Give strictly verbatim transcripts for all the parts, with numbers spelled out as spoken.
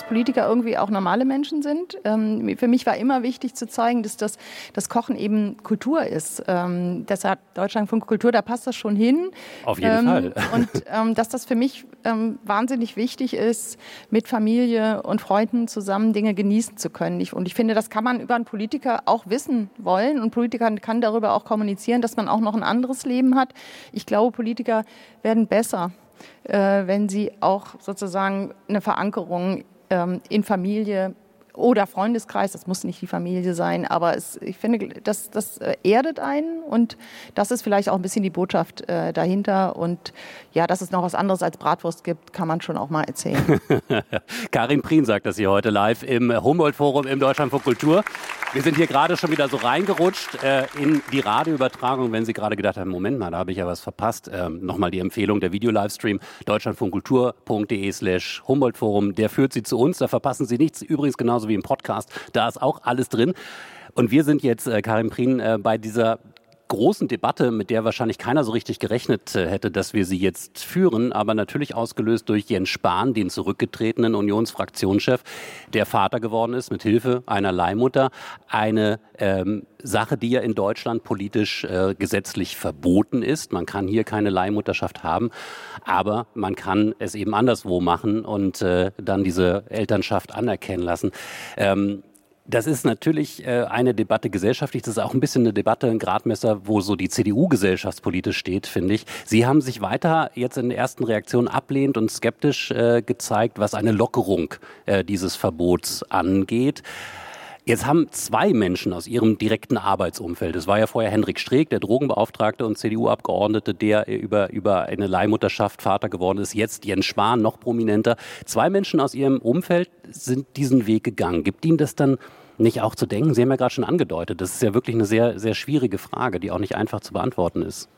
Politiker irgendwie auch normale Menschen sind. Ähm, für mich war immer wichtig zu zeigen, dass das, das Kochen eben Kultur ist. Ähm, deshalb Deutschlandfunk Kultur, da passt das schon hin. Auf jeden ähm, Fall. Und ähm, dass das für mich ähm, wahnsinnig wichtig ist, mit Familie und Freunden zusammen Dinge genießen zu können. Ich, und ich finde, das kann man über einen Politiker auch wissen wollen. Und Politiker kann darüber auch kommunizieren, dass man auch noch ein anderes Leben hat. Ich glaube, Politiker werden besser, äh, wenn sie auch sozusagen eine Verankerung ähm, in Familie oder Freundeskreis, das muss nicht die Familie sein, aber es, ich finde, das, das erdet einen und das ist vielleicht auch ein bisschen die Botschaft äh, dahinter. Und ja, dass es noch was anderes als Bratwurst gibt, kann man schon auch mal erzählen. Karin Prien sagt das hier heute live im Humboldt-Forum im Deutschlandfunk Kultur. Wir sind hier gerade schon wieder so reingerutscht äh, in die Radioübertragung. Wenn Sie gerade gedacht haben, Moment mal, da habe ich ja was verpasst. Ähm, Nochmal die Empfehlung, der Video-Livestream deutschlandfunkkultur.de slash Humboldt-Forum. Der führt Sie zu uns, da verpassen Sie nichts. Übrigens genauso wie im Podcast, da ist auch alles drin. Und wir sind jetzt, äh, Karin Prien, äh, bei dieser großen Debatte, mit der wahrscheinlich keiner so richtig gerechnet äh, hätte, dass wir sie jetzt führen, aber natürlich ausgelöst durch Jens Spahn, den zurückgetretenen Unionsfraktionschef, der Vater geworden ist mit Hilfe einer Leihmutter. Eine ähm, Sache, die ja in Deutschland politisch äh, gesetzlich verboten ist. Man kann hier keine Leihmutterschaft haben, aber man kann es eben anderswo machen und äh, dann diese Elternschaft anerkennen lassen. Ähm, Das ist natürlich äh, eine Debatte gesellschaftlich, das ist auch ein bisschen eine Debatte, ein Gradmesser, wo so die C D U gesellschaftspolitisch steht, finde ich. Sie haben sich weiter jetzt in der ersten Reaktion ablehnend und skeptisch äh, gezeigt, was eine Lockerung äh, dieses Verbots angeht. Jetzt haben zwei Menschen aus ihrem direkten Arbeitsumfeld, es war ja vorher Hendrik Streeck, der Drogenbeauftragte und C D U-Abgeordnete, der über, über eine Leihmutterschaft Vater geworden ist, jetzt Jens Spahn, noch prominenter. Zwei Menschen aus ihrem Umfeld sind diesen Weg gegangen. Gibt Ihnen das dann nicht auch zu denken? Sie haben ja gerade schon angedeutet, das ist ja wirklich eine sehr, sehr schwierige Frage, die auch nicht einfach zu beantworten ist.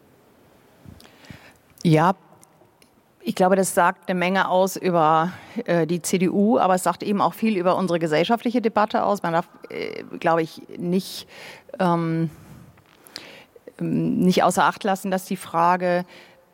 Ja, ich glaube, das sagt eine Menge aus über äh, die C D U, aber es sagt eben auch viel über unsere gesellschaftliche Debatte aus. Man darf, äh, glaube ich, nicht, ähm, nicht außer Acht lassen, dass die Frage,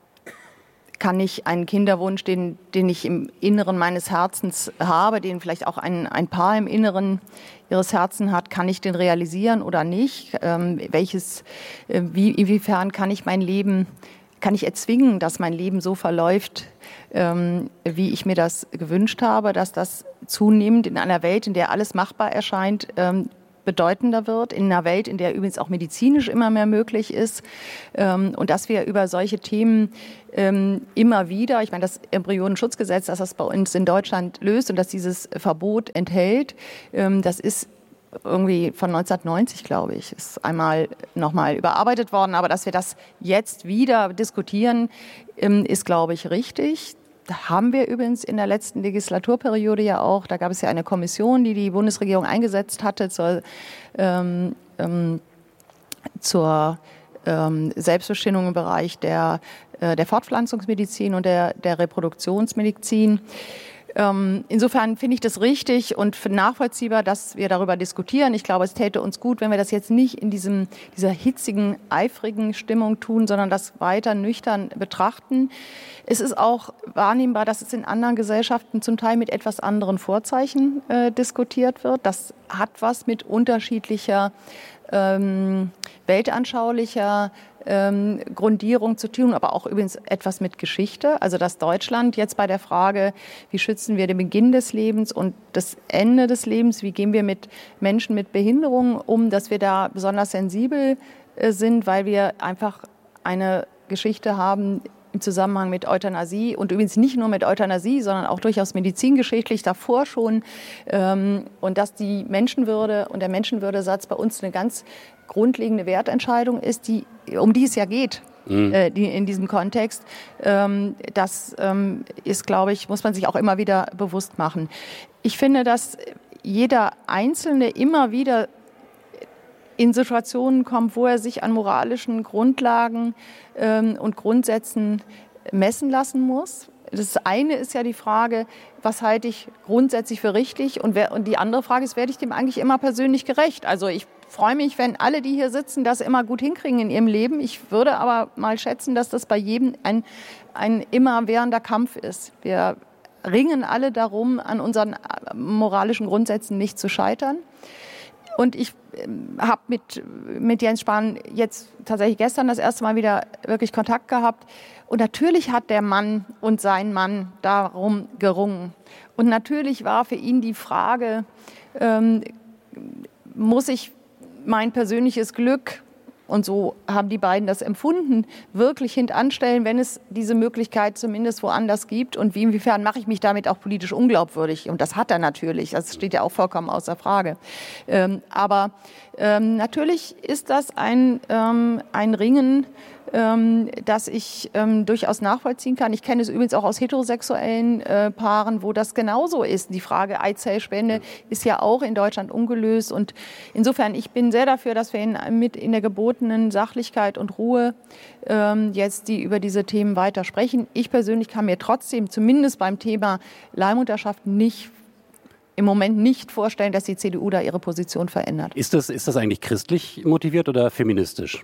kann ich einen Kinderwunsch, den, den ich im Inneren meines Herzens habe, den vielleicht auch ein, ein Paar im Inneren ihres Herzens hat, kann ich den realisieren oder nicht? Ähm, welches, äh, wie, inwiefern kann ich mein Leben Kann ich erzwingen, dass mein Leben so verläuft, ähm, wie ich mir das gewünscht habe, dass das zunehmend in einer Welt, in der alles machbar erscheint, ähm, bedeutender wird, in einer Welt, in der übrigens auch medizinisch immer mehr möglich ist, ähm, und dass wir über solche Themen ähm, immer wieder, ich meine, das Embryonenschutzgesetz, das das bei uns in Deutschland löst und das dieses Verbot enthält, ähm, das ist irgendwie von neunzehnhundertneunzig, glaube ich, ist einmal nochmal überarbeitet worden. Aber dass wir das jetzt wieder diskutieren, ist, glaube ich, richtig. Da haben wir übrigens in der letzten Legislaturperiode ja auch, da gab es ja eine Kommission, die die Bundesregierung eingesetzt hatte zur, ähm, ähm, zur ähm, Selbstbestimmung im Bereich der, äh, der Fortpflanzungsmedizin und der, der Reproduktionsmedizin. Insofern finde ich das richtig und nachvollziehbar, dass wir darüber diskutieren. Ich glaube, es täte uns gut, wenn wir das jetzt nicht in diesem, dieser hitzigen, eifrigen Stimmung tun, sondern das weiter nüchtern betrachten. Es ist auch wahrnehmbar, dass es in anderen Gesellschaften zum Teil mit etwas anderen Vorzeichen äh, diskutiert wird. Das hat was mit unterschiedlicher ähm, weltanschaulicher ähm, Grundierung zu tun, aber auch übrigens etwas mit Geschichte. Also dass Deutschland jetzt bei der Frage, wie schützen wir den Beginn des Lebens und das Ende des Lebens, wie gehen wir mit Menschen mit Behinderungen um, dass wir da besonders sensibel äh, sind, weil wir einfach eine Geschichte haben im Zusammenhang mit Euthanasie und übrigens nicht nur mit Euthanasie, sondern auch durchaus medizingeschichtlich davor schon. Ähm, und dass die Menschenwürde und der Menschenwürdesatz bei uns eine ganz grundlegende Wertentscheidung ist, die, um die es ja geht. Mhm. Äh, die in diesem Kontext. Ähm, das ähm, ist, glaube ich, muss man sich auch immer wieder bewusst machen. Ich finde, dass jeder Einzelne immer wieder in Situationen kommt, wo er sich an moralischen Grundlagen ähm, und Grundsätzen messen lassen muss. Das eine ist ja die Frage, was halte ich grundsätzlich für richtig? Und, wer, und die andere Frage ist, werde ich dem eigentlich immer persönlich gerecht? Also ich freue mich, wenn alle, die hier sitzen, das immer gut hinkriegen in ihrem Leben. Ich würde aber mal schätzen, dass das bei jedem ein, ein immerwährender Kampf ist. Wir ringen alle darum, an unseren moralischen Grundsätzen nicht zu scheitern. Und ich habe mit, mit Jens Spahn jetzt tatsächlich gestern das erste Mal wieder wirklich Kontakt gehabt. Und natürlich hat der Mann und sein Mann darum gerungen. Und natürlich war für ihn die Frage, ähm, muss ich mein persönliches Glück, und so haben die beiden das empfunden, wirklich hintanstellen, wenn es diese Möglichkeit zumindest woanders gibt? Und wie, inwiefern mache ich mich damit auch politisch unglaubwürdig? Und das hat er natürlich, das steht ja auch vollkommen außer Frage. Ähm, aber ähm, natürlich ist das ein, ähm, ein Ringen, ähm, das ich ähm, durchaus nachvollziehen kann. Ich kenne es übrigens auch aus heterosexuellen äh, Paaren, wo das genauso ist. Die Frage Eizellspende ist ja auch in Deutschland ungelöst. Und insofern, ich bin sehr dafür, dass wir in, mit in der gebotenen Sachlichkeit und Ruhe ähm, jetzt die über diese Themen weiter sprechen. Ich persönlich kann mir trotzdem zumindest beim Thema Leihmutterschaft nicht im Moment nicht vorstellen, dass die C D U da ihre Position verändert. Ist das, ist das eigentlich christlich motiviert oder feministisch?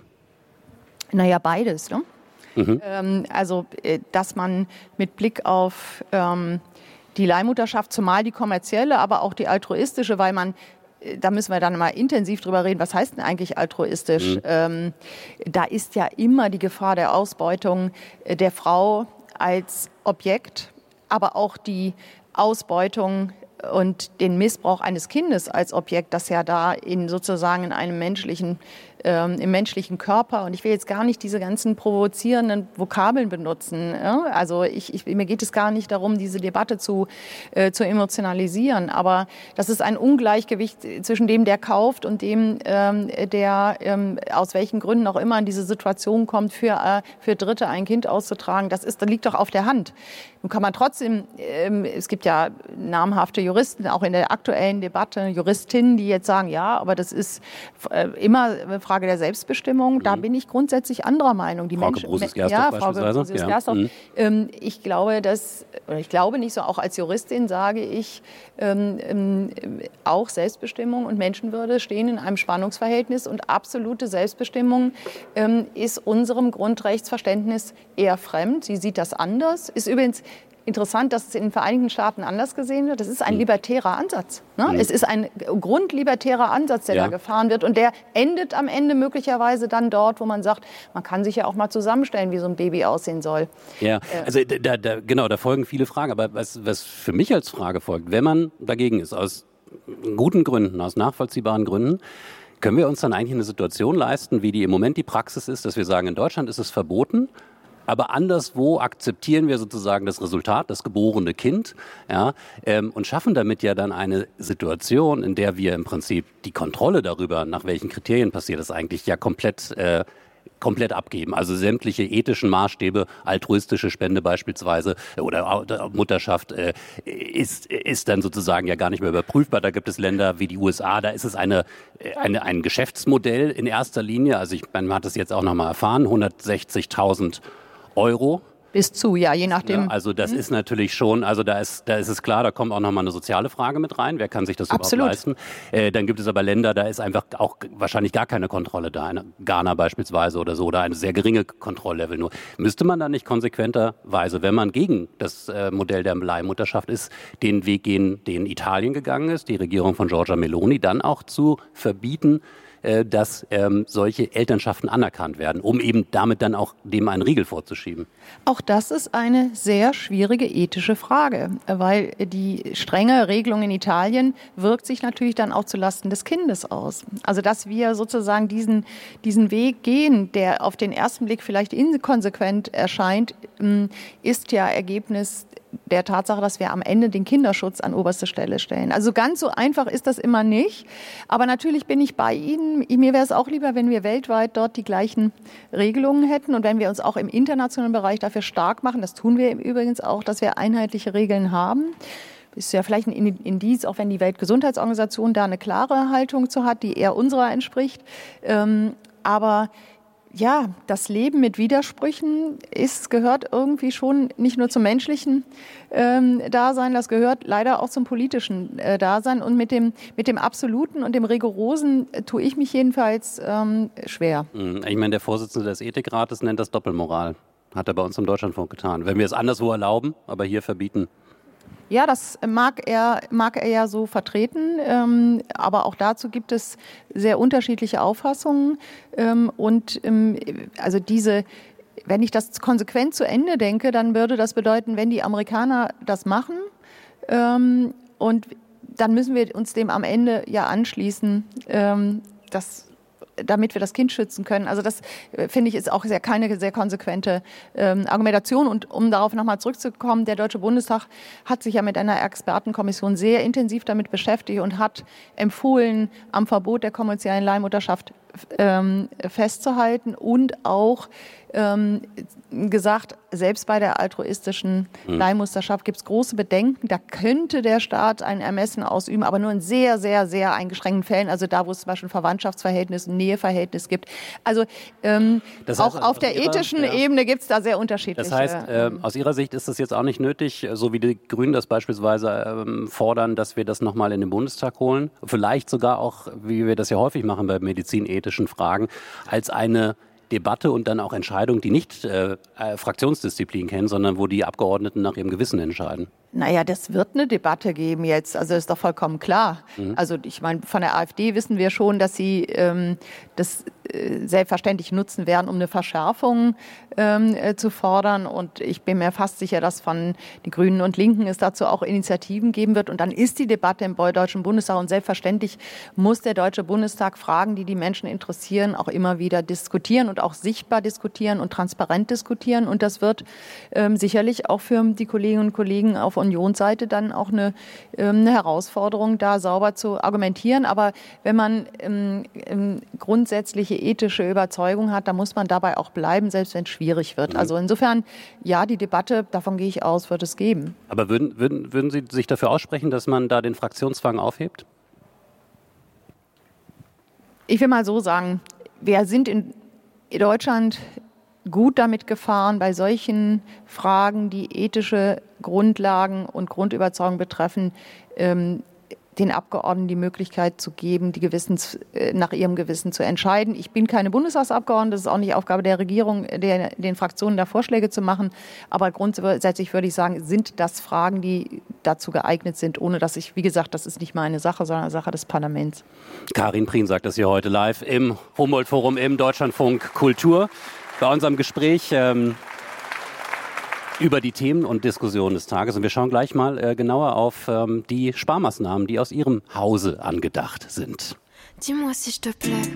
Naja, beides. Ne? Mhm. Ähm, also, dass man mit Blick auf ähm, die Leihmutterschaft, zumal die kommerzielle, aber auch die altruistische, weil man, da müssen wir dann mal intensiv drüber reden, was heißt denn eigentlich altruistisch? Mhm. Ähm, da ist ja immer die Gefahr der Ausbeutung der Frau als Objekt, aber auch die Ausbeutung und den Missbrauch eines Kindes als Objekt, das ja da in sozusagen in einem menschlichen, ähm, im menschlichen Körper, und ich will jetzt gar nicht diese ganzen provozierenden Vokabeln benutzen. Ja? Also ich, ich, mir geht es gar nicht darum, diese Debatte zu, äh, zu emotionalisieren, aber das ist ein Ungleichgewicht zwischen dem, der kauft, und dem, ähm, der ähm, aus welchen Gründen auch immer in diese Situation kommt, für, äh, für Dritte ein Kind auszutragen. Das ist, das liegt doch auf der Hand. Nun kann man trotzdem, ähm, es gibt ja namhafte Juristen, auch in der aktuellen Debatte, Juristinnen, die jetzt sagen, ja, aber das ist äh, immer eine Frage der Selbstbestimmung. Da mhm. bin ich grundsätzlich anderer Meinung. Die Frau Menschen, ja, Frau ja. mhm. ähm, ich glaube, dass, oder ich glaube nicht so, auch als Juristin sage ich, ähm, ähm, auch Selbstbestimmung und Menschenwürde stehen in einem Spannungsverhältnis, und absolute Selbstbestimmung ähm, ist unserem Grundrechtsverständnis eher fremd. Sie sieht das anders. Ist übrigens interessant, dass es in den Vereinigten Staaten anders gesehen wird. Das ist ein mhm. libertärer Ansatz. Ne? Mhm. Es ist ein grundlibertärer Ansatz, der ja. da gefahren wird. Und der endet am Ende möglicherweise dann dort, wo man sagt, man kann sich ja auch mal zusammenstellen, wie so ein Baby aussehen soll. Ja, also da, da, genau, da folgen viele Fragen. Aber was, was für mich als Frage folgt, wenn man dagegen ist, aus guten Gründen, aus nachvollziehbaren Gründen, können wir uns dann eigentlich eine Situation leisten, wie die im Moment die Praxis ist, dass wir sagen, in Deutschland ist es verboten, aber anderswo akzeptieren wir sozusagen das Resultat, das geborene Kind, ja, ähm, und schaffen damit ja dann eine Situation, in der wir im Prinzip die Kontrolle darüber, nach welchen Kriterien passiert das eigentlich, ja komplett äh, komplett abgeben. Also sämtliche ethischen Maßstäbe, altruistische Spende beispielsweise oder Mutterschaft äh, ist, ist dann sozusagen ja gar nicht mehr überprüfbar. Da gibt es Länder wie die U S A, da ist es eine, eine, ein Geschäftsmodell in erster Linie. Also ich, man hat es jetzt auch nochmal erfahren, hundertsechzigtausend Euro. Bis zu, ja, je nachdem. Ja, also das mhm. ist natürlich schon, also da ist, da ist es klar, da kommt auch nochmal eine soziale Frage mit rein. Wer kann sich das Absolut. überhaupt leisten? Äh, dann gibt es aber Länder, da ist einfach auch wahrscheinlich gar keine Kontrolle da. Eine Ghana beispielsweise oder so, oder eine sehr geringe Kontrolllevel nur. Müsste man dann nicht konsequenterweise, wenn man gegen das äh, Modell der Leihmutterschaft ist, den Weg gehen, den Italien gegangen ist, die Regierung von Giorgia Meloni, dann auch zu verbieten, dass ähm, solche Elternschaften anerkannt werden, um eben damit dann auch dem einen Riegel vorzuschieben? Auch das ist eine sehr schwierige ethische Frage, weil die strenge Regelung in Italien wirkt sich natürlich dann auch zulasten des Kindes aus. Also dass wir sozusagen diesen, diesen Weg gehen, der auf den ersten Blick vielleicht inkonsequent erscheint, ist ja Ergebnis der Tatsache, dass wir am Ende den Kinderschutz an oberste Stelle stellen. Also ganz so einfach ist das immer nicht. Aber natürlich bin ich bei Ihnen. Mir wäre es auch lieber, wenn wir weltweit dort die gleichen Regelungen hätten und wenn wir uns auch im internationalen Bereich dafür stark machen. Das tun wir übrigens auch, dass wir einheitliche Regeln haben. Ist ja vielleicht ein Indiz, auch wenn die Weltgesundheitsorganisation da eine klare Haltung zu hat, die eher unserer entspricht. Aber ja, das Leben mit Widersprüchen ist, gehört irgendwie schon nicht nur zum menschlichen ähm, Dasein, das gehört leider auch zum politischen äh, Dasein. Und mit dem, mit dem Absoluten und dem Rigorosen äh, tue ich mich jedenfalls ähm, schwer. Ich meine, der Vorsitzende des Ethikrates nennt das Doppelmoral. Hat er bei uns im Deutschlandfunk getan. Wenn wir es anderswo erlauben, aber hier verbieten. Ja, das mag er, mag er ja so vertreten, ähm, aber auch dazu gibt es sehr unterschiedliche Auffassungen. Ähm, und ähm, also diese, wenn ich das konsequent zu Ende denke, dann würde das bedeuten, wenn die Amerikaner das machen, ähm, und dann müssen wir uns dem am Ende ja anschließen, ähm, das damit wir das Kind schützen können. Also das, finde ich, ist auch sehr, keine sehr konsequente ähm, Argumentation. Und um darauf nochmal zurückzukommen, der Deutsche Bundestag hat sich ja mit einer Expertenkommission sehr intensiv damit beschäftigt und hat empfohlen, am Verbot der kommerziellen Leihmutterschaft ähm, festzuhalten und auch ähm, gesagt, selbst bei der altruistischen mhm. Leihmutterschaft gibt es große Bedenken. Da könnte der Staat ein Ermessen ausüben, aber nur in sehr, sehr, sehr eingeschränkten Fällen. Also da, wo es zum Beispiel ein Verwandtschaftsverhältnis, ein Näheverhältnis gibt. Also ähm, das heißt, auch auf der Ihrer, ethischen ja. Ebene gibt es da sehr unterschiedliche. Das heißt, äh, aus Ihrer Sicht ist es jetzt auch nicht nötig, so wie die Grünen das beispielsweise ähm, fordern, dass wir das nochmal in den Bundestag holen. Vielleicht sogar auch, wie wir das ja häufig machen bei medizinethischen Fragen, als eine Debatte und dann auch Entscheidungen, die nicht äh, Fraktionsdisziplin kennen, sondern wo die Abgeordneten nach ihrem Gewissen entscheiden. Naja, das wird eine Debatte geben jetzt, also ist doch vollkommen klar. Mhm. Also ich meine, von der AfD wissen wir schon, dass sie ähm, das äh, selbstverständlich nutzen werden, um eine Verschärfung ähm, äh, zu fordern. Und ich bin mir fast sicher, dass von den Grünen und Linken es dazu auch Initiativen geben wird. Und dann ist die Debatte im Deutschen Bundestag und selbstverständlich muss der Deutsche Bundestag Fragen, die die Menschen interessieren, auch immer wieder diskutieren und auch sichtbar diskutieren und transparent diskutieren. Und das wird ähm, sicherlich auch für die Kolleginnen und Kollegen auf Unionsseite dann auch eine, ähm, eine Herausforderung, da sauber zu argumentieren. Aber wenn man ähm, ähm, grundsätzliche ethische Überzeugung hat, dann muss man dabei auch bleiben, selbst wenn es schwierig wird. Mhm. Also insofern, ja, die Debatte, davon gehe ich aus, wird es geben. Aber würden, würden, würden Sie sich dafür aussprechen, dass man da den Fraktionszwang aufhebt? Ich will mal so sagen, wir sind in Deutschland gut damit gefahren, bei solchen Fragen, die ethische Grundlagen und Grundüberzeugungen betreffen, ähm, den Abgeordneten die Möglichkeit zu geben, die Gewissens, äh, nach ihrem Gewissen zu entscheiden. Ich bin keine Bundestagsabgeordnete, das ist auch nicht Aufgabe der Regierung, der, den Fraktionen da Vorschläge zu machen. Aber grundsätzlich würde ich sagen, sind das Fragen, die dazu geeignet sind, ohne dass ich, wie gesagt, das ist nicht meine Sache, sondern eine Sache des Parlaments. Karin Prien sagt das hier heute live im Humboldt-Forum im Deutschlandfunk Kultur. Bei unserem Gespräch ähm, über die Themen und Diskussionen des Tages. Und wir schauen gleich mal äh, genauer auf ähm, die Sparmaßnahmen, die aus Ihrem Hause angedacht sind. Dis-moi si je te plais,